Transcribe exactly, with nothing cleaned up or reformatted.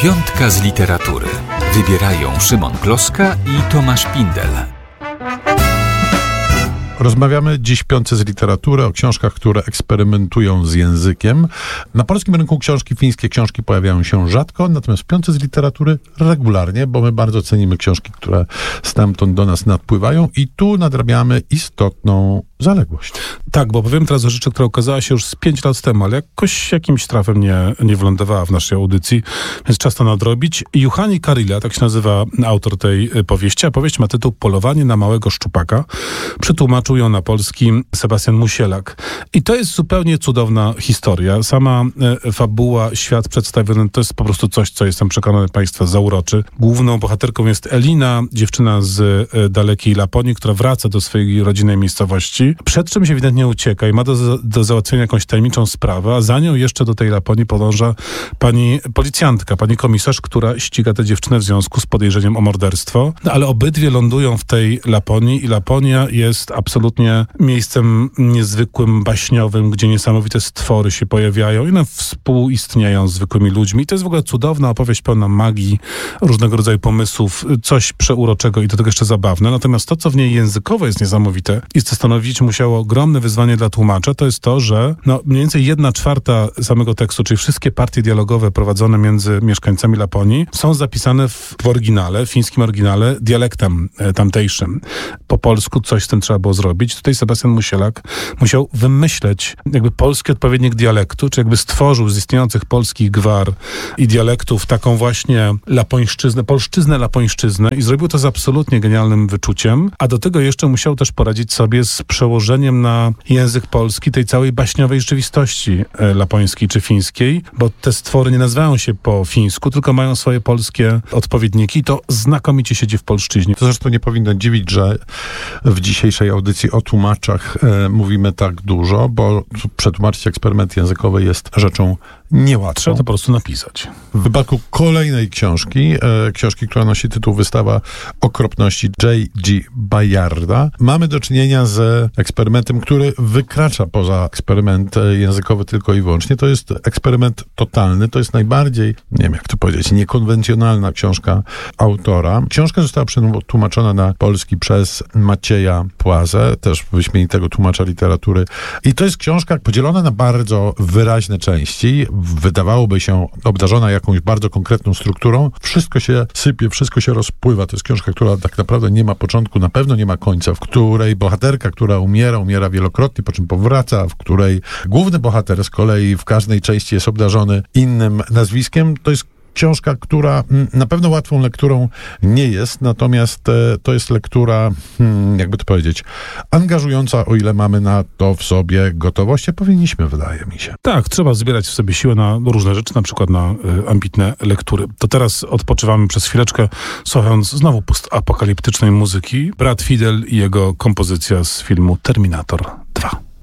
Piątka z literatury. Wybierają Szymon Gloszka i Tomasz Pindel. Rozmawiamy dziś w Piątce z literatury o książkach, które eksperymentują z językiem. Na polskim rynku książki fińskie książki pojawiają się rzadko, natomiast w Piątce z literatury regularnie, bo my bardzo cenimy książki, które stamtąd do nas nadpływają i tu nadrabiamy istotną zaległość. Tak, bo powiem teraz o rzeczy, która okazała się już z pięć lat temu, ale jakoś jakimś trafem nie, nie wylądowała w naszej audycji, więc czas to nadrobić. Juhani Karila, tak się nazywa autor tej powieści, a powieść ma tytuł Polowanie na małego szczupaka. Przetłumaczył ją na polski Sebastian Musielak. I to jest zupełnie cudowna historia. Sama e, fabuła, świat przedstawiony, to jest po prostu coś, co jestem przekonany Państwa zauroczy. Główną bohaterką jest Elina, dziewczyna z e, dalekiej Laponii, która wraca do swojej rodzinnej miejscowości, przed czymś ewidentnie ucieka i ma do, do załatwienia jakąś tajemniczą sprawę, a za nią jeszcze do tej Laponii podąża pani policjantka, pani komisarz, która ściga tę dziewczynę w związku z podejrzeniem o morderstwo. No, ale obydwie lądują w tej Laponii i Laponia jest absolutnie miejscem niezwykłym, baśniowym, gdzie niesamowite stwory się pojawiają i one współistnieją z zwykłymi ludźmi. I to jest w ogóle cudowna opowieść pełna magii, różnego rodzaju pomysłów, coś przeuroczego i do tego jeszcze zabawne. Natomiast to, co w niej językowo jest niesamowite i co stanowić musiało ogromne wyzwanie dla tłumacza, to jest to, że no, mniej więcej jedna czwarta samego tekstu, czyli wszystkie partie dialogowe prowadzone między mieszkańcami Laponii są zapisane w, w oryginale, w fińskim oryginale, dialektem e, tamtejszym. Po polsku coś z tym trzeba było zrobić. Tutaj Sebastian Musielak musiał wymyśleć jakby polski odpowiednik dialektu, czy jakby stworzył z istniejących polskich gwar i dialektów taką właśnie lapońszczyznę, polszczyznę, lapońszczyznę i zrobił to z absolutnie genialnym wyczuciem, a do tego jeszcze musiał też poradzić sobie z przełożeniem na język polski tej całej baśniowej rzeczywistości e, lapońskiej czy fińskiej, bo te stwory nie nazywają się po fińsku, tylko mają swoje polskie odpowiedniki i to znakomicie siedzi w polszczyźnie. To zresztą nie powinno dziwić, że w dzisiejszej audycji o tłumaczach e, mówimy tak dużo, bo przetłumaczyć eksperyment językowy jest rzeczą niełatwą. Trzeba to po prostu napisać. W wypadku kolejnej książki, e, książki, która nosi tytuł Wystawa okropności J G Bayarda, mamy do czynienia z eksperymentem, który wykracza poza eksperyment językowy tylko i wyłącznie. To jest eksperyment totalny. To jest najbardziej, nie wiem jak to powiedzieć, niekonwencjonalna książka autora. Książka została przetłumaczona na polski przez Macieja Płazę, też wyśmienitego tłumacza literatury. I to jest książka podzielona na bardzo wyraźne części. Wydawałoby się obdarzona jakąś bardzo konkretną strukturą. Wszystko się sypie, wszystko się rozpływa. To jest książka, która tak naprawdę nie ma początku, na pewno nie ma końca, w której bohaterka, która umiera, umiera wielokrotnie, po czym powraca, w której główny bohater z kolei w każdej części jest obdarzony innym nazwiskiem. To jest książka, która na pewno łatwą lekturą nie jest, natomiast to jest lektura, hmm, jakby to powiedzieć, angażująca, o ile mamy na to w sobie gotowość. Powinniśmy, wydaje mi się. Tak, trzeba zbierać w sobie siłę na różne rzeczy, na przykład na y, ambitne lektury. To teraz odpoczywamy przez chwileczkę, słuchając znowu postapokaliptycznej muzyki. Brad Fiedel i jego kompozycja z filmu Terminator